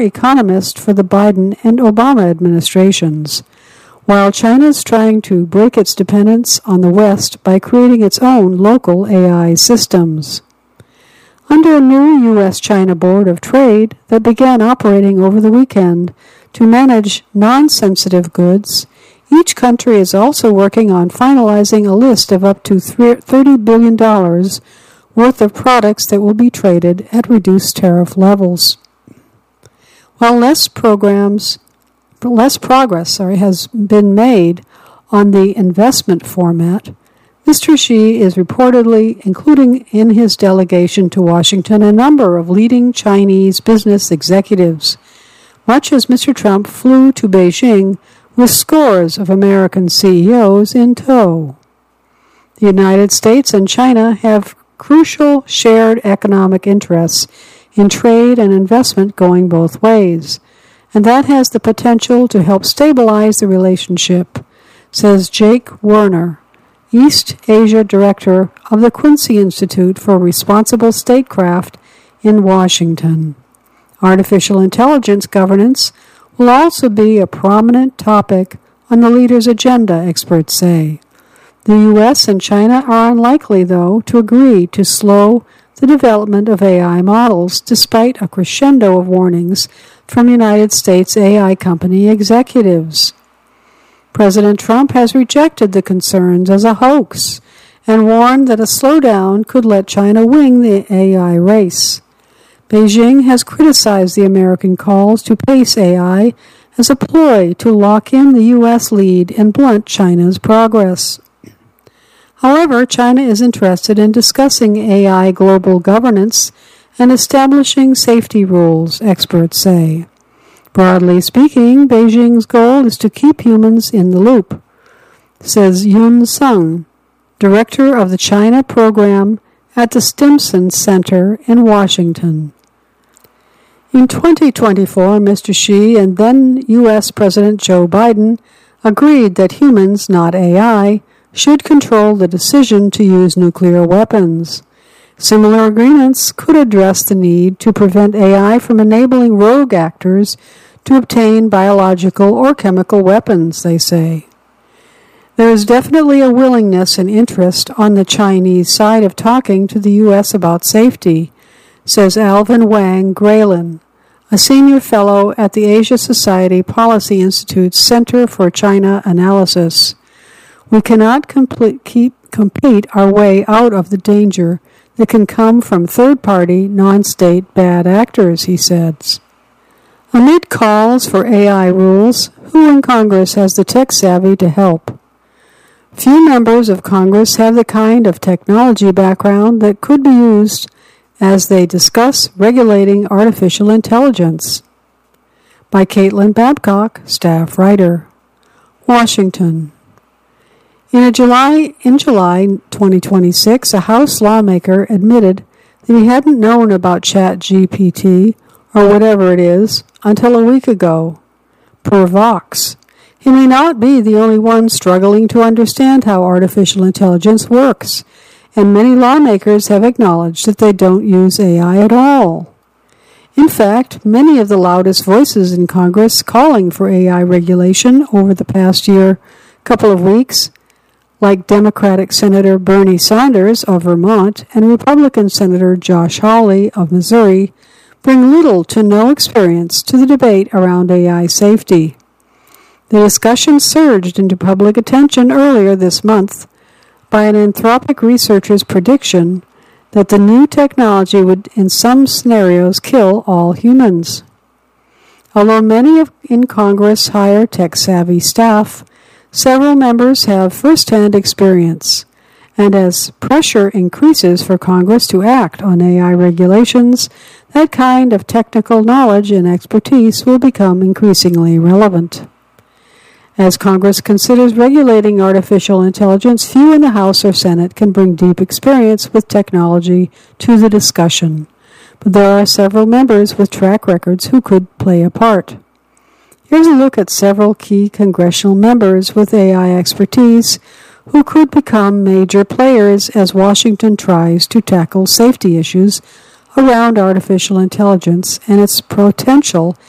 economist for the Biden and Obama administrations, while China is trying to break its dependence on the West by creating its own local AI systems. Under a new U.S.-China Board of Trade that began operating over the weekend to manage non-sensitive goods, each country is also working on finalizing a list of up to $30 billion worth of products that will be traded at reduced tariff levels. While less progress has been made on the investment format, Mr. Xi is reportedly including in his delegation to Washington a number of leading Chinese business executives, much as Mr. Trump flew to Beijing with scores of American CEOs in tow. The United States and China have crucial shared economic interests in trade and investment going both ways, and that has the potential to help stabilize the relationship, says Jake Werner, East Asia Director of the Quincy Institute for Responsible Statecraft in Washington. Artificial intelligence governance will also be a prominent topic on the leaders' agenda, experts say. The U.S. and China are unlikely, though, to agree to slow the development of AI models, despite a crescendo of warnings from United States AI company executives. President Trump has rejected the concerns as a hoax and warned that a slowdown could let China win the AI race. Beijing has criticized the American calls to pace AI as a ploy to lock in the U.S. lead and blunt China's progress. However, China is interested in discussing AI global governance and establishing safety rules, experts say. Broadly speaking, Beijing's goal is to keep humans in the loop, says Yun Sung, director of the China program at the Stimson Center in Washington. In 2024, Mr. Xi and then U.S. President Joe Biden agreed that humans, not AI, should control the decision to use nuclear weapons. Similar agreements could address the need to prevent AI from enabling rogue actors to obtain biological or chemical weapons, they say. There is definitely a willingness and interest on the Chinese side of talking to the U.S. about safety, says Alvin Wang Graylin, a senior fellow at the Asia Society Policy Institute's Center for China Analysis. We cannot compete our way out of the danger that can come from third-party, non-state bad actors, he says. Amid calls for AI rules, who in Congress has the tech savvy to help? Few members of Congress have the kind of technology background that could be used as they discuss regulating artificial intelligence. By Caitlin Babcock, staff writer. Washington. In July 2026, a House lawmaker admitted that he hadn't known about ChatGPT, or whatever it is, until a week ago. Per Vox, he may not be the only one struggling to understand how artificial intelligence works, and many lawmakers have acknowledged that they don't use AI at all. In fact, many of the loudest voices in Congress calling for AI regulation over the past couple of weeks, like Democratic Senator Bernie Sanders of Vermont and Republican Senator Josh Hawley of Missouri, bring little to no experience to the debate around AI safety. The discussion surged into public attention earlier this month by an Anthropic researcher's prediction that the new technology would, in some scenarios, kill all humans. Although many in Congress hire tech-savvy staff, several members have first-hand experience, and as pressure increases for Congress to act on AI regulations, that kind of technical knowledge and expertise will become increasingly relevant. As Congress considers regulating artificial intelligence, few in the House or Senate can bring deep experience with technology to the discussion, but there are several members with track records who could play a part. Here's a look at several key congressional members with AI expertise who could become major players as Washington tries to tackle safety issues around artificial intelligence and its potential